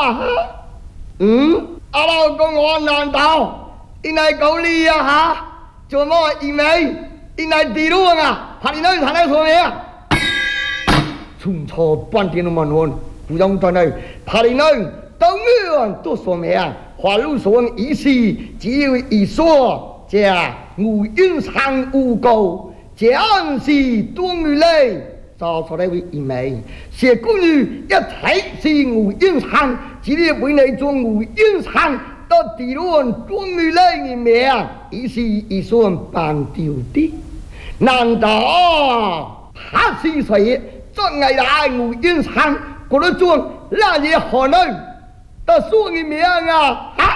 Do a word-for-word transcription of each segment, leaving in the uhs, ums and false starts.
啊？嗯，阿老公我难道因来搞你呀哈？做么因为因来地路啊？怕你那才来说咩啊？从错半天都问问，不用在那怕你那当然都说咩啊？花路说一时只有一说，这无因上无垢，将是多女类。找出来为一枚，写公女一睇是无因上，只係為你做無因上，到地論多女類嘅名，一是一算半丟的。難道他是誰？作藝來無因上，嗰度做那嘢可能？到說嘅名啊！啊！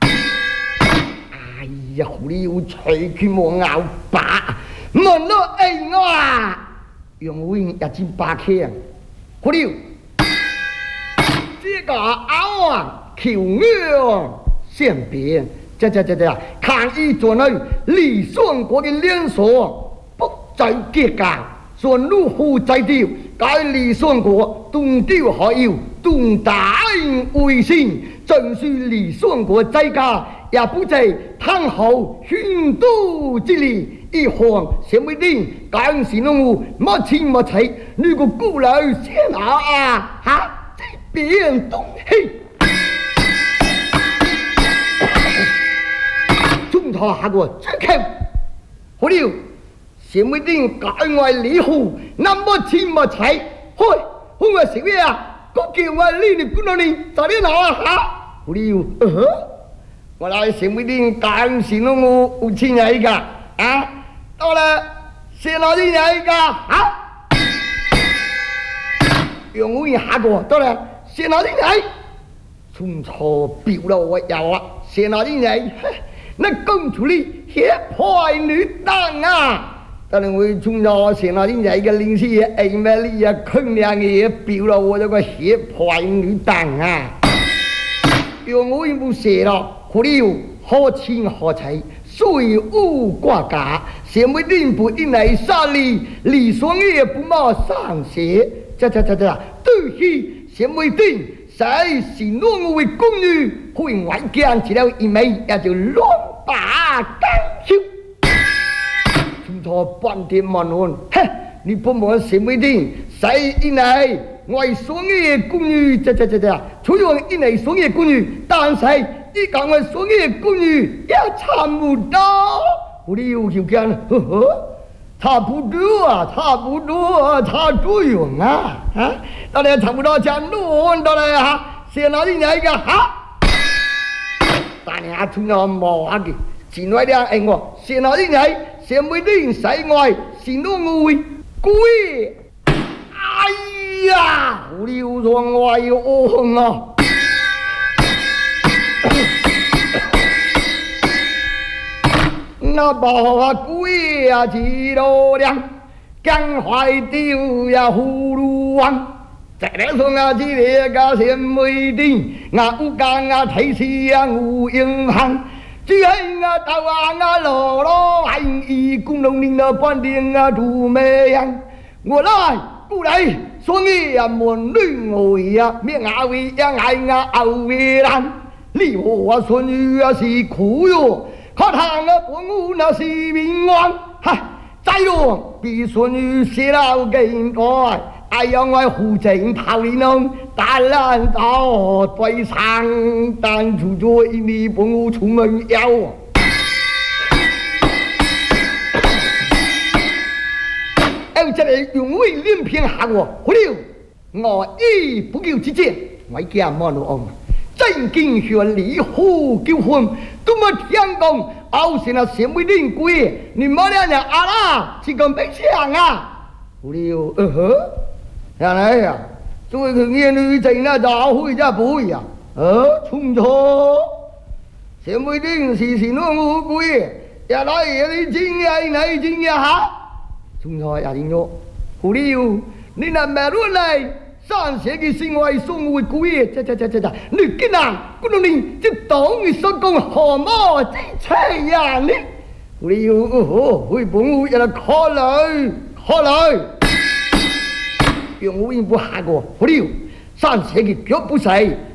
哎呀，狐狸要吹佢冇咬把，問到哎我啊！用威也真巴氣啊！好了，這個拗啊，橋啊，先別，這這這這，看伊做那李雙國的連鎖不在結界，算如何在掉？該李雙國東丟海妖，東打為先，正是李雙國在家，也不在探後宣都之理。一行先未定，當時弄我莫錢莫齊，呢個孤女先拿啊嚇，這邊東西，中途下個追求，好了，先未定解外理戶，那莫錢莫齊，開，好我食咩啊？個叫我呢你孤女在呢拿啊嚇，好了，呃，我來先未定當時弄我有錢嚟㗎啊！到了，先拿啲嘢噶嚇，用我一下個，到了，先拿啲嘢，從錯表了我有啊，先拿啲嘢，那公主哩血派女當啊，但係我從錯先拿啲嘢嘅臨時嘢，哎咩哩啊，坑兩嘢表了我這個血派女當啊，用我一部寫了，好了，好錢好財。雖無掛架，先未定不因來殺你，李雙也不冒上邪。這這這這，對起先未定，誰是諾我為公女，會外間只了一枚，也就亂把干擾。從頭半天問問，嘿，你不問先未定，誰因來外雙也公女？這這這這，除咗因來雙也公女，但係。你講我所有嘅公寓也差不多，我哋有條件，呵呵，差不多啊，差不多啊，差多遠啊，啊，到底差不多差亂到嚟啊，先攞啲嘢嘅嚇，但係阿村又冇下嘅，前位啲人我先攞啲嘢，先每啲洗外，先攞我貴，哎呀，我哋有錯我要惡啊！那把鬼呀，幾多兩，江淮丟呀葫蘆王，再來說我這個先未定，我有間我睇死呀有銀行，只係我到啊我羅羅還一公龍林的半點啊土咩樣，我來過來說你呀門女我呀咩牙位呀愛我後尾人，你我孫女呀是苦喲。可談啊，本我那是命案，哈！再用必須寫到經過，哎呀，我胡正頭裡弄大爛到對上，但除咗一米本我出門要。哎，這裡用為連篇下我，好了，我一不夠之見，我家冇路安。真經學離婚結婚，都冇聽講，後先啊先未定貴，你冇兩日啊啦，是咁悲傷啊！好了，呃呵，原來呀，作為個女仔那咋會咋不會呀？呃，從錯，先未定是是那麼貴，原來也你真呀，你真呀哈？從錯也真咗，好了，你那咩亂嚟？三寫嘅是我係送回故嘅，這這這這這，你竟然嗰度你即當你所講何麼之趣呀你？你要哦，會本會有人考慮考慮，讓我應付下個，好了，三寫嘅腳不細。